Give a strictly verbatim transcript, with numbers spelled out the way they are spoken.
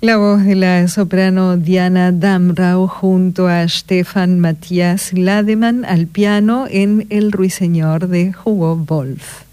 La voz de la soprano Diana Damrau junto a Stefan Matthias Lademann al piano en El Ruiseñor de Hugo Wolf.